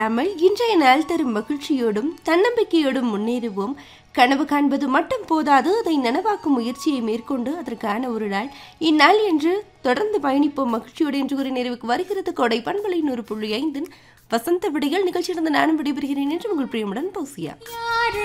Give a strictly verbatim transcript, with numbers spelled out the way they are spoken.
அமல் இன்றைய நாள் தரும் மகிழ்ச்சியோடும் தன்னம்பிக்கையோடும் முன்னேறுவோம். கனவு காண்பது மட்டும் போதாது, அதை நனவாக்கும் முயற்சியை மேற்கொண்டு அதற்கான ஒரு நாள் இந்நாள் என்று தொடர்ந்து பயணிப்போம். மகிழ்ச்சியோடு என்று ஒரு நிறைவுக்கு வருகிறது கோடை பண்பலை நூறு புள்ளி ஐந்தின் வசந்த விடிகள் நிகழ்ச்சியிலிருந்து நானும் விடைபெறுகிறேன் என்று உங்கள் பிரியமுடன் பௌசியா.